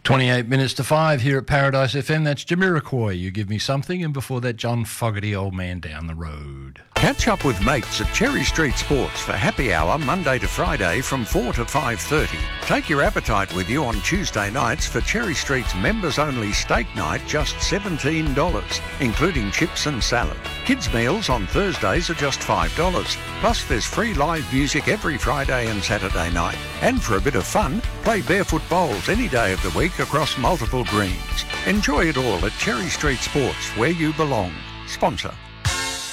28 minutes to 5 here at Paradise FM. That's Jamiroquai, You Give Me Something, and before that, John Fogerty, Old Man Down the Road. Catch up with mates at Cherry Street Sports for happy hour Monday to Friday from 4 to 5:30. Take your appetite with you on Tuesday nights for Cherry Street's members-only steak night, just $17, including chips and salad. Kids' meals on Thursdays are just $5. Plus, there's free live music every Friday and Saturday night. And for a bit of fun, play barefoot bowls any day of the week across multiple greens. Enjoy it all at Cherry Street Sports, where you belong. Sponsor